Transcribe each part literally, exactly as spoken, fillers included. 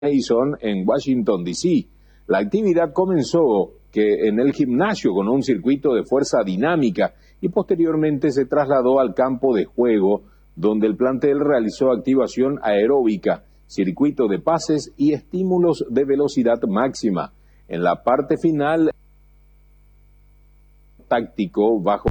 Mason en Washington, D C La actividad comenzó que en el gimnasio con un circuito de fuerza dinámica y posteriormente se trasladó al campo de juego, donde el plantel realizó activación aeróbica, circuito de pases y estímulos de velocidad máxima. En la parte final, táctico bajo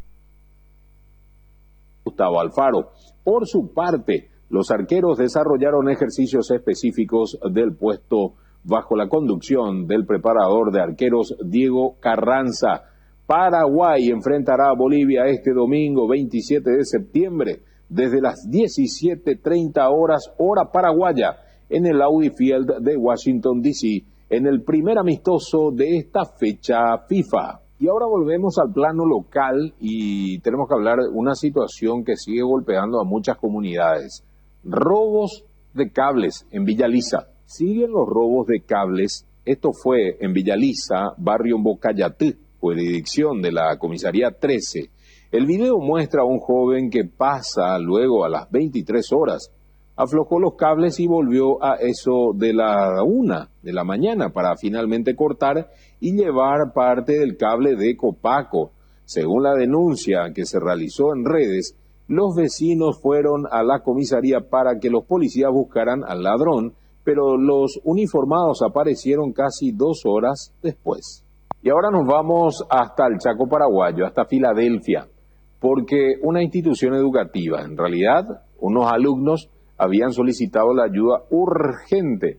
Gustavo Alfaro. Por su parte, los arqueros desarrollaron ejercicios específicos del puesto bajo la conducción del preparador de arqueros Diego Carranza. Paraguay enfrentará a Bolivia este domingo veintisiete de septiembre desde las diecisiete treinta horas hora paraguaya en el Audi Field de Washington, D C en el primer amistoso de esta fecha FIFA. Y ahora volvemos al plano local y tenemos que hablar de una situación que sigue golpeando a muchas comunidades. Robos de cables en Villa Lisa. Siguen los robos de cables. Esto fue en Villa Lisa, barrio Mbocayatí, jurisdicción de la comisaría trece. El video muestra a un joven que pasa luego a las veintitrés horas. Aflojó los cables y volvió a eso de la una de la mañana para finalmente cortar y llevar parte del cable de Copaco. Según la denuncia que se realizó en redes, los vecinos fueron a la comisaría para que los policías buscaran al ladrón, pero los uniformados aparecieron casi dos horas después. Y ahora nos vamos hasta el Chaco paraguayo, hasta Filadelfia, porque una institución educativa, en realidad unos alumnos, habían solicitado la ayuda urgente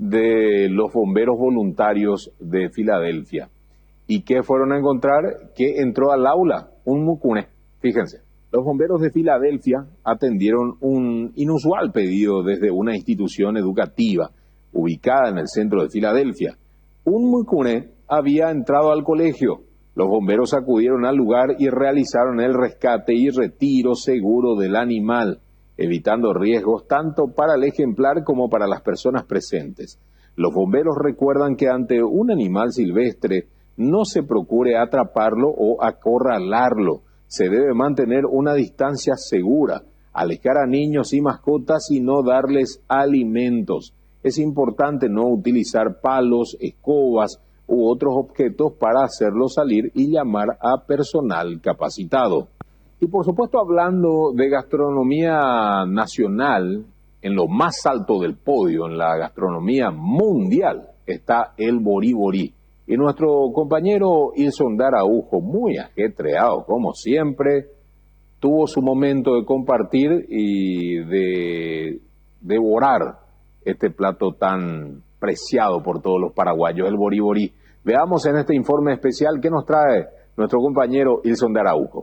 de los bomberos voluntarios de Filadelfia. ¿Y qué fueron a encontrar? Que entró al aula un mucune. Fíjense, los bomberos de Filadelfia atendieron un inusual pedido desde una institución educativa ubicada en el centro de Filadelfia. Un mucune había entrado al colegio. Los bomberos acudieron al lugar y realizaron el rescate y retiro seguro del animal, evitando riesgos tanto para el ejemplar como para las personas presentes. Los bomberos recuerdan que ante un animal silvestre no se procure atraparlo o acorralarlo. Se debe mantener una distancia segura, alejar a niños y mascotas y no darles alimentos. Es importante no utilizar palos, escobas u otros objetos para hacerlo salir y llamar a personal capacitado. Y por supuesto, hablando de gastronomía nacional, en lo más alto del podio, en la gastronomía mundial, está el boriborí. Y nuestro compañero Ilson Araujo, muy ajetreado como siempre, tuvo su momento de compartir y de devorar este plato tan preciado por todos los paraguayos, el boriborí. Veamos en este informe especial qué nos trae nuestro compañero Ilson Araujo.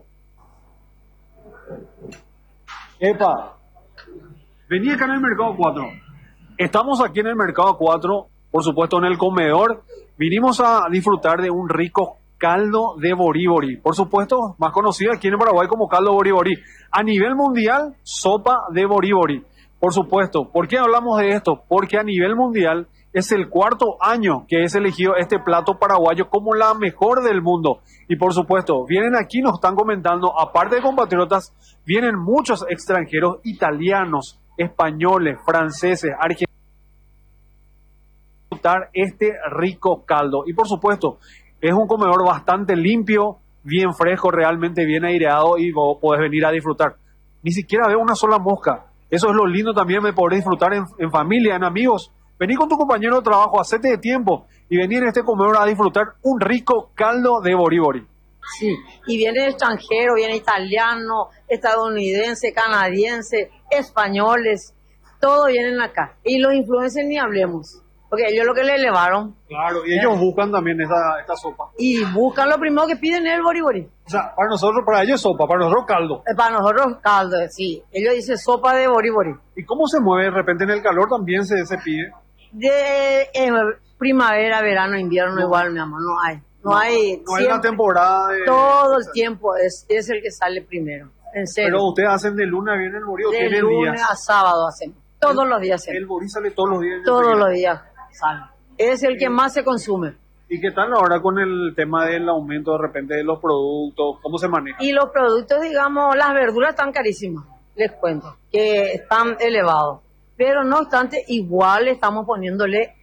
Epa, vení acá en el Mercado cuatro. Estamos aquí en el Mercado cuatro, por supuesto en el comedor. Vinimos a disfrutar de un rico caldo de boriborí. Por supuesto, más conocido aquí en Paraguay como caldo boriborí. A nivel mundial, sopa de boriborí. Por supuesto, ¿por qué hablamos de esto? Porque a nivel mundial es el cuarto año que es elegido este plato paraguayo como la mejor del mundo. Y por supuesto, vienen aquí, nos están comentando, aparte de compatriotas, vienen muchos extranjeros, italianos, españoles, franceses, argentinos, a disfrutar este rico caldo. Y por supuesto, es un comedor bastante limpio, bien fresco, realmente bien aireado y vos podés venir a disfrutar. Ni siquiera veo una sola mosca. Eso es lo lindo también, me podés disfrutar en, en familia, en amigos. Vení con tu compañero de trabajo, hacete de tiempo y vení en este comedor a disfrutar un rico caldo de boriborí. Sí, y viene extranjero, viene italiano, estadounidense, canadiense, españoles, todos vienen acá. Y los influencers ni hablemos, porque ellos lo que le elevaron. Claro, y ellos ¿eh? buscan también esta, esta sopa. Y buscan lo primero que piden es el boriborí. O sea, para nosotros, para ellos sopa, para nosotros caldo. Eh, para nosotros caldo, sí. Ellos dicen sopa de boriborí. ¿Y cómo se mueve de repente en el calor también se, se pide? De eh, primavera, verano, invierno, no. Igual, mi amor, no hay. No, no hay. No hay una temporada de... Todo el tiempo es, es el que sale primero. En serio. Pero ustedes hacen de lunes a viernes el borí o tienen días. De lunes a sábado hacemos. Todos el, los días hacemos. El borí sale todos los días. Todos los días sale. Es el que más se consume. ¿Y qué tal ahora con el tema del aumento de repente de los productos? ¿Cómo se maneja? Y los productos, digamos, las verduras están carísimas. Les cuento que están elevados. Pero no obstante, igual estamos poniéndole